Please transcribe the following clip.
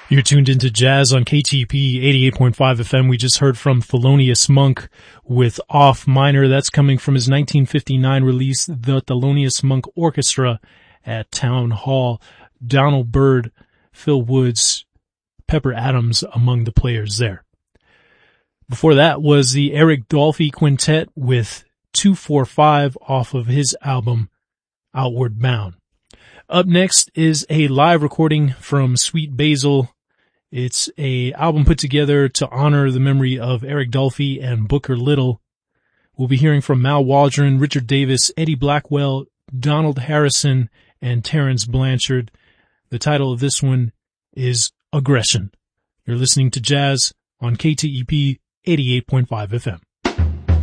You're tuned into Jazz on KTP 88.5 FM. We just heard from Thelonious Monk with Off Minor. That's coming from his 1959 release, The Thelonious Monk Orchestra at Town Hall. Donald Byrd, Phil Woods, Pepper Adams among the players there. Before that was the Eric Dolphy Quintet with 245 off of his album Outward Bound. Up next is a live recording from Sweet Basil. It's a album put together to honor the memory of Eric Dolphy and Booker Little. We'll be hearing from Mal Waldron, Richard Davis, Eddie Blackwell, Donald Harrison, and Terrence Blanchard. The title of this one is Aggression. You're listening to Jazz on KTEP 88.5 FM.